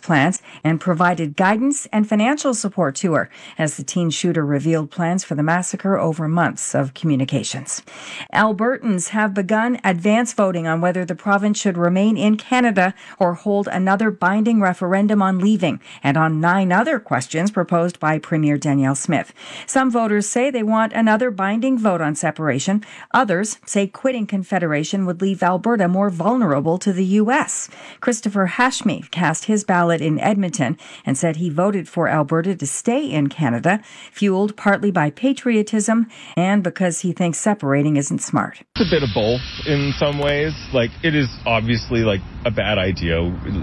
plans and provided guidance and financial support to her as the teen shooter revealed plans for the massacre over months of communications. Albertans have begun advance voting on whether the province should remain in Canada or hold another binding referendum on leaving and on 9 other questions proposed by Premier Danielle Smith. Some voters say they want another binding vote on separation. Others say quitting Confederation would leave Alberta more vulnerable to the U.S. Christopher Hashmi cast his ballot in Edmonton and said he voted for Alberta to stay in Canada, fueled partly by patriotism and because he thinks separating isn't smart. It's a bit of both in some ways. Like, it is obviously like a bad idea.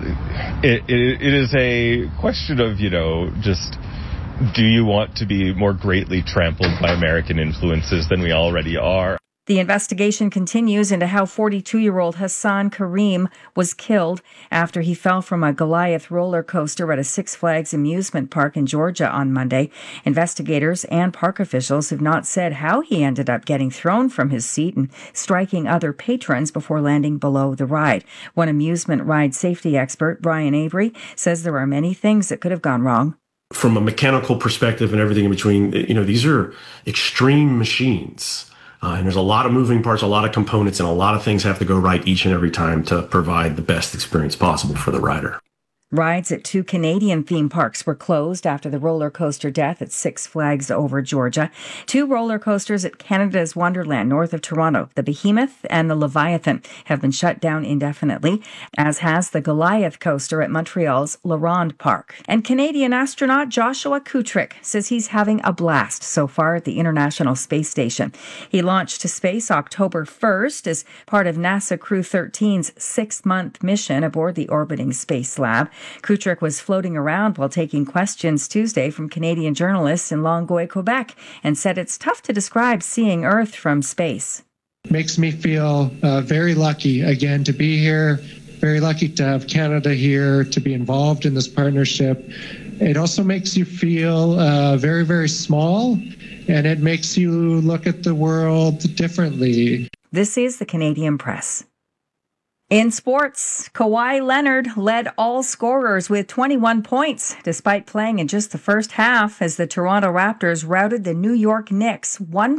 It is a question of, just do you want to be more greatly trampled by American influences than we already are? The investigation continues into how 42-year-old Hassan Karim was killed after he fell from a Goliath roller coaster at a Six Flags amusement park in Georgia on Monday. Investigators and park officials have not said how he ended up getting thrown from his seat and striking other patrons before landing below the ride. One amusement ride safety expert, Brian Avery, says there are many things that could have gone wrong. From a mechanical perspective and everything in between, these are extreme machines. And there's a lot of moving parts, a lot of components, and a lot of things have to go right each and every time to provide the best experience possible for the rider. Rides at 2 Canadian theme parks were closed after the roller coaster death at Six Flags Over Georgia. 2 roller coasters at Canada's Wonderland north of Toronto, the Behemoth and the Leviathan, have been shut down indefinitely, as has the Goliath coaster at Montreal's La Ronde Park. And Canadian astronaut Joshua Kutrick says he's having a blast so far at the International Space Station. He launched to space October 1st as part of NASA Crew 13's 6-month mission aboard the orbiting Space Lab. Kutrick was floating around while taking questions Tuesday from Canadian journalists in Longueuil, Quebec, and said it's tough to describe seeing Earth from space. Makes me feel very lucky, again, to be here, very lucky to have Canada here, to be involved in this partnership. It also makes you feel very, very small, and it makes you look at the world differently. This is the Canadian Press. In sports, Kawhi Leonard led all scorers with 21 points, despite playing in just the first half as the Toronto Raptors routed the New York Knicks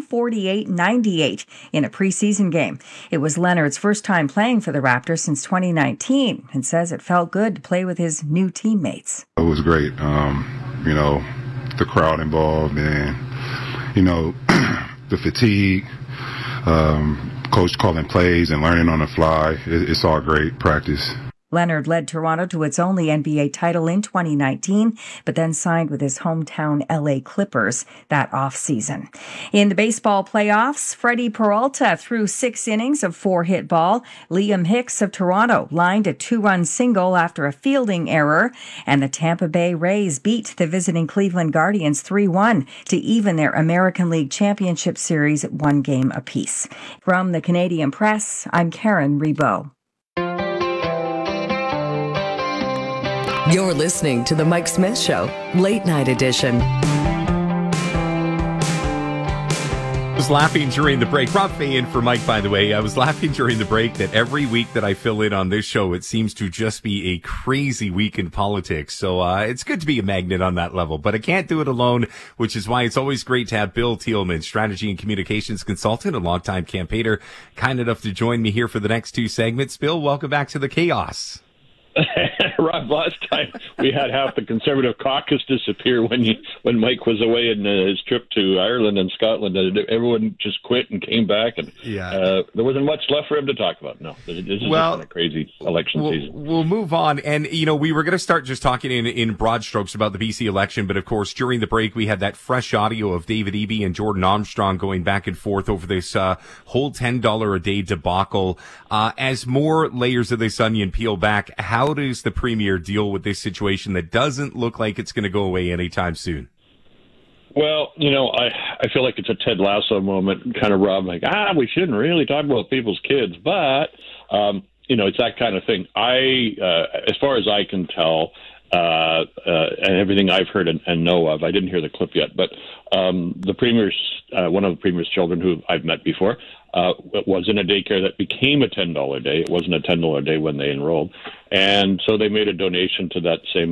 148-98 in a preseason game. It was Leonard's first time playing for the Raptors since 2019 and says it felt good to play with his new teammates. It was great. The crowd involved and, the fatigue, coach calling plays and learning on the fly. It's all great practice. Leonard led Toronto to its only NBA title in 2019, but then signed with his hometown LA Clippers that offseason. In the baseball playoffs, Freddie Peralta threw 6 innings of 4-hit ball. Liam Hicks of Toronto lined a 2-run single after a fielding error, and the Tampa Bay Rays beat the visiting Cleveland Guardians 3-1 to even their American League Championship Series at 1 game apiece. From the Canadian Press, I'm Karen Rebow. You're listening to The Mike Smith Show, Late Night Edition. I was laughing during the break. Rob Fay in for Mike, by the way. I was laughing during the break that every week that I fill in on this show, it seems to just be a crazy week in politics. So it's good to be a magnet on that level, but I can't do it alone, which is why it's always great to have Bill Thielman, strategy and communications consultant, a longtime campaigner, kind enough to join me here for the next 2 segments. Bill, welcome back to the chaos. Rob, last time we had half the Conservative caucus disappear when Mike was away in his trip to Ireland and Scotland. Everyone just quit and came back, and there wasn't much left for him to talk about. No, this is just been a crazy election season. We'll move on, and we were going to start just talking in broad strokes about the BC election, but of course during the break we had that fresh audio of David Eby and Jordan Armstrong going back and forth over this whole $10 a day debacle. As more layers of this onion peel back, how does the Premier deal with this situation that doesn't look like it's going to go away anytime soon? Well, I feel like it's a Ted Lasso moment, kind of, Rob, like, we shouldn't really talk about people's kids, but, it's that kind of thing. As far as I can tell, and everything I've heard and know of, I didn't hear the clip yet, but the Premier's, one of the Premier's children who I've met before, was in a daycare that became a $10 day. It wasn't a $10 day when they enrolled. And so they made a donation to that same